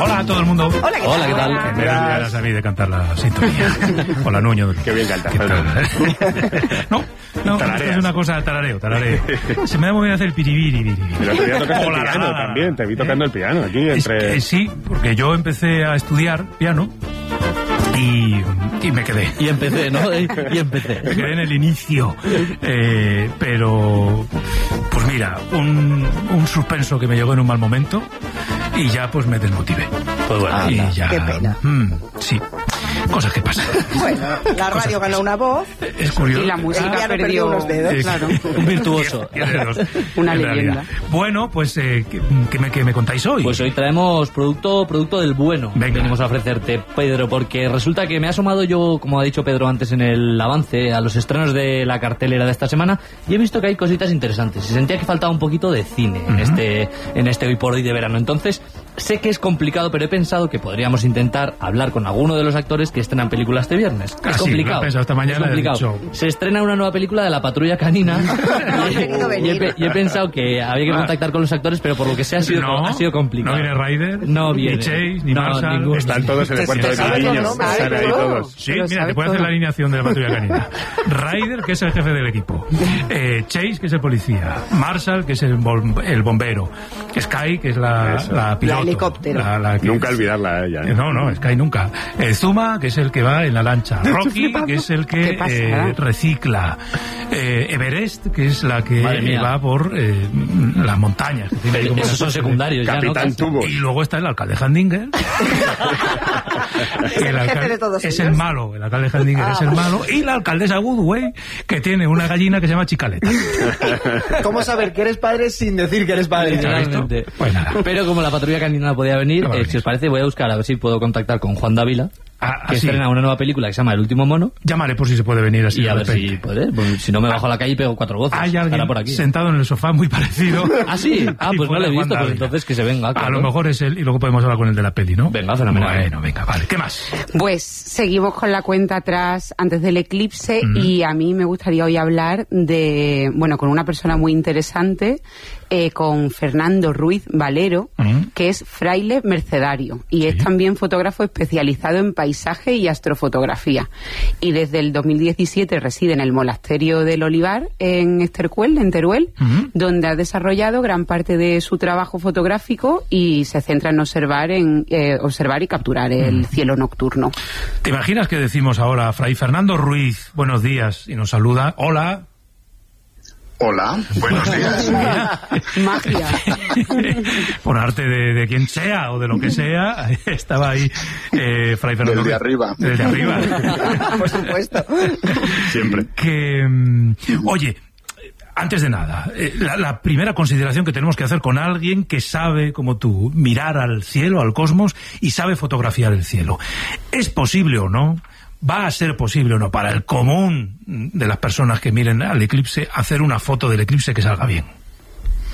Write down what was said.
Hola a todo el mundo. Hola, ¿qué tal? Ya sabéis de cantar la sintonía. Hola, Nuño. Qué bien cantas, No, esto es una cosa tarareo. Se me da muy bien hacer el piribiri. Pero te voy a tocar el piano también, te vi tocando el piano aquí entre... Sí, porque yo empecé a estudiar piano y me quedé. Y empecé, ¿no? Me quedé en el inicio. Pero, pues mira, un suspenso que me llegó en un mal momento y ya pues me desmotivé. Pues bueno, y ya, qué pena. Sí, cosas que pasan. Bueno, la radio ganó una voz. Es curioso. Y la música perdió unos dedos. Claro. un virtuoso. 10 dedos, Una en leyenda. realidad. Bueno, pues, ¿qué me contáis hoy? Pues hoy traemos producto del bueno. Venga. Venimos a ofrecerte, Pedro, porque resulta que me he asomado yo, como ha dicho Pedro antes en el avance, a los estrenos de la cartelera de esta semana y he visto que hay cositas interesantes. Y sentía que faltaba un poquito de cine en este hoy por hoy de verano. Entonces, sé que es complicado, pero he pensado que podríamos intentar hablar con alguno de los actores que estrenan películas este viernes. Ah, es sí, complicado. lo he pensado esta mañana, Es complicado. he dicho... Se estrena una nueva película de La Patrulla Canina y he pensado que había que contactar con los actores, pero por lo que sea ha sido complicado. No viene Ryder, no viene. ni Chase, ni Marshall. Ninguno. Están todos en el cuarto de niños. Están ahí todos. Sí, mira, te puede hacer la alineación de La Patrulla Canina. Ryder, que es el jefe del equipo. Chase, que es el policía. Marshall, que es el bombero. Sky, que es la piloto. La helicóptero. Nunca olvidarla a ella. No, Sky nunca. Zuma, que es el que va en la lancha. Rocky, que es el que recicla. Everest, que es la que va por las montañas. Esos son secundarios. Capitán Tubo. Y luego está el alcalde Handinger. Es el malo. El alcalde Handinger es el malo. Y la alcaldesa Goodway, que tiene una gallina que se llama Chicaleta. ¿Cómo saber que eres padre sin decir que eres padre? Realmente. Pues nada. Pero como la Patrulla Canina no podía venir, si os parece, voy a buscar a ver si puedo contactar con Juan Dávila, que estrena una nueva película que se llama El Último Mono. Llámale por si se puede venir así. Y a ver si puede. Pues, si no me bajo a la calle y pego 4 voces. Hay alguien por aquí. sentado en el sofá muy parecido. ¿Ah, sí? Pues no lo he visto, pues entonces que se venga. Claro. A lo mejor es él y luego podemos hablar con el de la peli, ¿no? Venga, fenomenal. Bueno, venga, vale. ¿Qué más? Pues seguimos con la cuenta atrás antes del eclipse y a mí me gustaría hoy hablar con una persona muy interesante, con Fernando Ruiz Valero, que es fraile mercedario y es también fotógrafo especializado en paisaje y astrofotografía. Y desde el 2017 reside en el monasterio del Olivar en Teruel, donde ha desarrollado gran parte de su trabajo fotográfico y se centra en observar y capturar el cielo nocturno. ¿Te imaginas que decimos ahora, Fray Fernando Ruiz, buenos días, y nos saluda? Hola. Hola, buenos días. Magia. Por arte de quien sea o de lo que sea, estaba ahí Fray Fernando. Desde arriba. Desde arriba. Por supuesto. Siempre. Oye, antes de nada, la primera consideración que tenemos que hacer con alguien que sabe, como tú, mirar al cielo, al cosmos, y sabe fotografiar el cielo. ¿Es posible o no? ¿Va a ser posible o no para el común de las personas que miren al eclipse hacer una foto del eclipse que salga bien?